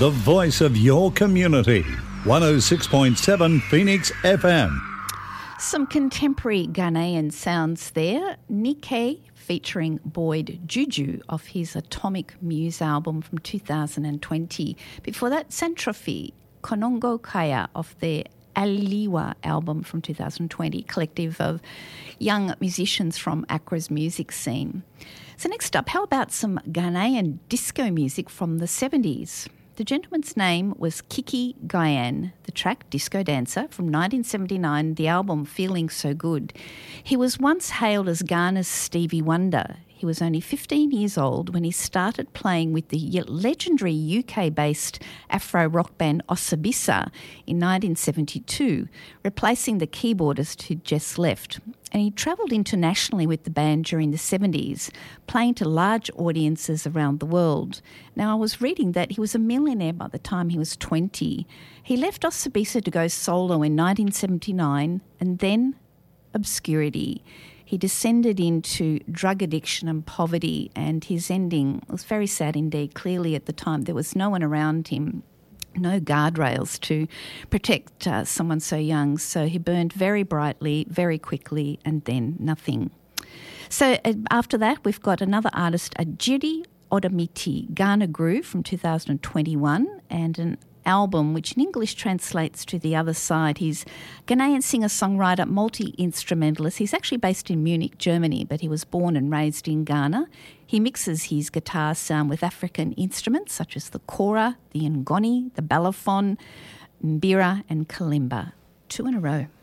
the voice of your community. 106.7 Phoenix FM. Some contemporary Ghanaian sounds there. Nikkei featuring Boyd Juju off his Atomic Muse album from 2020. Before that, Centrophy, Konongo Kaya off their Aliwa album from 2020, collective of young musicians from Accra's music scene. So next up, how about some Ghanaian disco music from the 70s? The gentleman's name was Kiki Gyan, the track Disco Dancer from 1979, the album Feeling So Good. He was once hailed as Ghana's Stevie Wonder. He was only 15 years old when he started playing with the legendary UK-based Afro-rock band Osabisa in 1972, replacing the keyboardist who'd just left. And he travelled internationally with the band during the 70s, playing to large audiences around the world. Now, I was reading that he was a millionaire by the time he was 20. He left Osabisa to go solo in 1979 and then obscurity. He descended into drug addiction and poverty, and his ending was very sad indeed. Clearly at the time there was no one around him, no guardrails to protect someone so young. So he burned very brightly, very quickly, and then nothing. So after that, we've got another artist, Ajiri Odamiti, Ghana Groove from 2021, and an album which in English translates to The Other Side. He's Ghanaian singer-songwriter, multi-instrumentalist. He's actually based in Munich, Germany, but he was born and raised in Ghana. He mixes his guitar sound with African instruments such as the kora, the ngoni, the balafon, mbira and kalimba. 2 in a row.